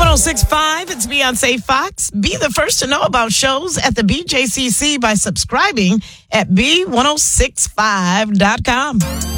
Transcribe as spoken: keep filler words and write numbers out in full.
ten sixty-five, it's Beyonce Fox. Be the first to know about shows at the B J C C by subscribing at B ten sixty-five dot com.